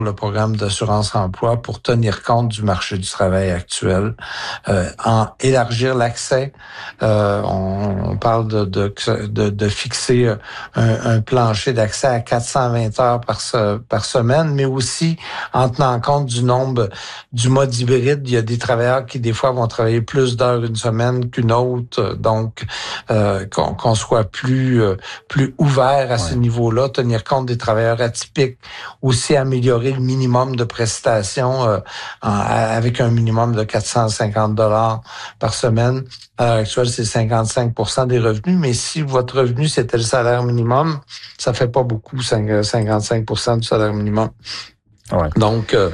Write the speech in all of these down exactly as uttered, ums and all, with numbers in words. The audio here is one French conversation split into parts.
le programme d'assurance-emploi pour tenir compte du marché du travail actuel, euh, en élargir l'accès. Euh, on, on parle de, de, de, de fixer un, un plancher d'accès à quatre cent vingt heures par, se, par semaine, mais aussi en tenant compte du nombre du mode hybride. Il y a des travailleurs qui, des fois, vont travailler plus d'heures une semaine qu'une autre. Donc, euh, qu'on, qu'on soit plus, euh, plus ouvert à ouais. ce niveau-là, tenir compte des travailleurs atypiques, aussi améliorer le minimum de prestations euh, en, avec un minimum de quatre cent cinquante dollars par semaine. À l'heure actuelle, c'est cinquante-cinq pour cent des revenus, mais si votre revenu, c'était le salaire minimum, ça fait pas beaucoup, cinquante-cinq pour cent du salaire minimum. Ouais. Donc, euh,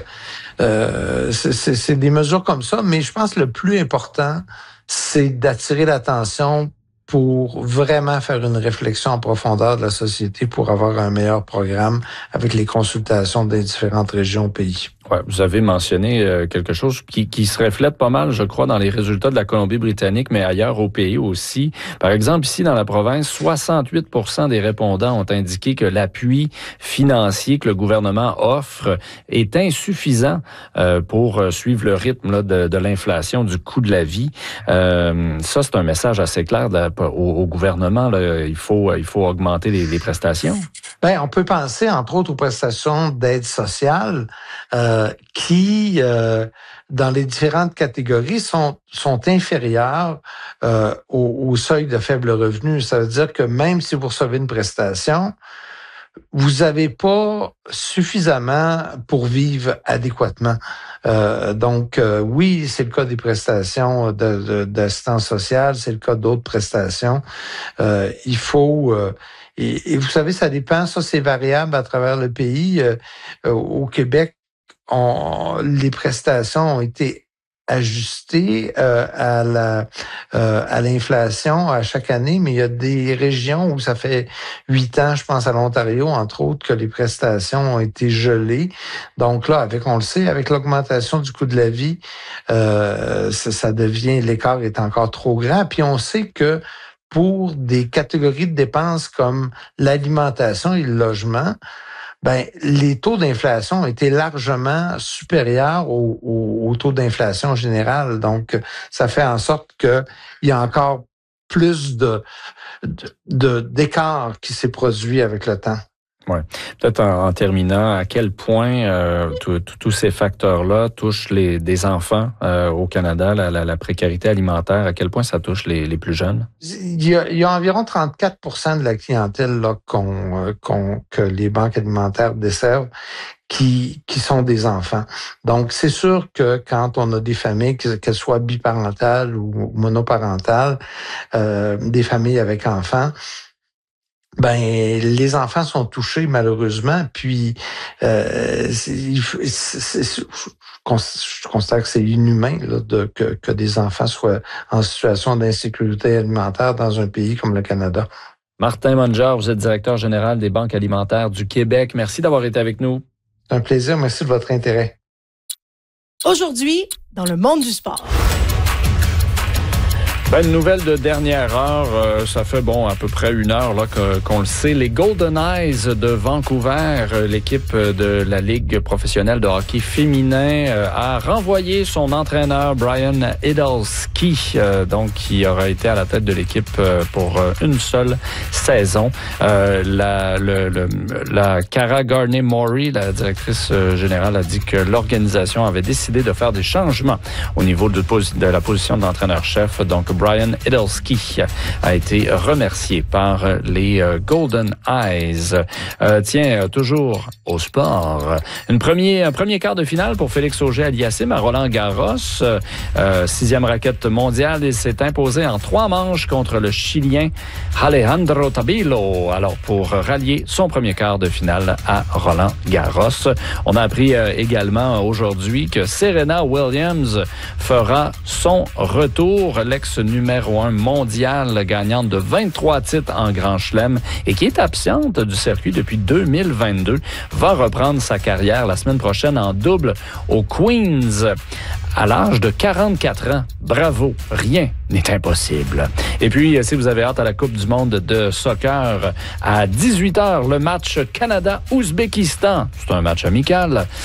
euh, c'est, c'est, c'est des mesures comme ça, mais je pense que le plus important, c'est d'attirer l'attention pour vraiment faire une réflexion en profondeur de la société pour avoir un meilleur programme avec les consultations des différentes régions au pays. Ouais, vous avez mentionné euh, quelque chose qui, qui se reflète pas mal, je crois, dans les résultats de la Colombie-Britannique, mais ailleurs au pays aussi. Par exemple, ici, dans la province, soixante-huit pour cent des répondants ont indiqué que l'appui financier que le gouvernement offre est insuffisant euh, pour suivre le rythme là, de, de l'inflation, du coût de la vie. Euh, ça, c'est un message assez clair de, au, au gouvernement. Là. Il faut, il faut augmenter les, les prestations. Bien, on peut penser, entre autres, aux prestations d'aide sociale. Euh, qui, euh, dans les différentes catégories, sont, sont inférieures euh, au, au seuil de faible revenu. Ça veut dire que même si vous recevez une prestation, vous n'avez pas suffisamment pour vivre adéquatement. Euh, donc, euh, oui, c'est le cas des prestations de, de, d'assistance sociale, c'est le cas d'autres prestations. Euh, il faut... Euh, et, et vous savez, ça dépend, ça c'est variable à travers le pays. Euh, au Québec, On, les prestations ont été ajustées euh, à la euh, à l'inflation à chaque année, mais il y a des régions où ça fait huit ans, je pense à l'Ontario, entre autres, que les prestations ont été gelées. Donc là, avec on le sait, avec l'augmentation du coût de la vie, euh, ça, ça devient, l'écart est encore trop grand. Puis on sait que pour des catégories de dépenses comme l'alimentation et le logement, ben, les taux d'inflation étaient largement supérieurs au, au, au taux d'inflation général. Donc, ça fait en sorte qu'il y a encore plus de, de, de, d'écart qui s'est produit avec le temps. Ouais. Peut-être en, en terminant, à quel point euh, tous ces facteurs-là touchent les, des enfants euh, au Canada, la, la, la précarité alimentaire, à quel point ça touche les, les plus jeunes? Il y a, il y a environ trente-quatre pour cent de la clientèle là, qu'on, qu'on, que les banques alimentaires desservent qui qui sont des enfants. Donc, c'est sûr que quand on a des familles, qu'elles soient biparentales ou monoparentales, euh, des familles avec enfants, ben les enfants sont touchés malheureusement, puis euh, c'est, c'est, c'est, je constate que c'est inhumain là, de, que, que des enfants soient en situation d'insécurité alimentaire dans un pays comme le Canada. Martin Mongeard, vous êtes directeur général des banques alimentaires du Québec. Merci d'avoir été avec nous. C'est un plaisir, merci de votre intérêt. Aujourd'hui, dans le monde du sport. Ben, une nouvelle de dernière heure, euh, ça fait bon à peu près une heure là que, qu'on le sait. Les Golden Eyes de Vancouver, euh, l'équipe de la Ligue professionnelle de hockey féminin, euh, a renvoyé son entraîneur Brian Idalski, euh, donc qui aura été à la tête de l'équipe euh, pour euh, une seule saison. Euh, la, le, le, la Cara Garney-Maury, la directrice générale, a dit que l'organisation avait décidé de faire des changements au niveau de, de la position d'entraîneur-chef. Donc Brian Idalski a été remercié par les Golden Eyes. Euh, tiens, toujours au sport. Une premier, un premier quart de finale pour Félix Auger-Aliassime à Roland-Garros. Euh, sixième raquette mondiale. Il s'est imposé en trois manches contre le Chilien Alejandro Tabilo. Alors, pour rallier son premier quart de finale à Roland-Garros. On a appris euh, également aujourd'hui que Serena Williams fera son retour. L'ex numéro un mondial, gagnante de vingt-trois titres en Grand Chelem et qui est absente du circuit depuis deux mille vingt-deux, va reprendre sa carrière la semaine prochaine en double au Queens à l'âge de quarante-quatre ans. Bravo, rien n'est impossible. Et puis, si vous avez hâte à la Coupe du monde de soccer, à dix-huit heures, le match Canada-Ouzbékistan. C'est un match amical.